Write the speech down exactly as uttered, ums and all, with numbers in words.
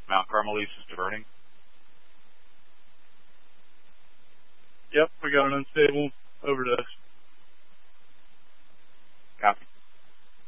Mount Carmel East is diverting? Yep, we got an unstable over to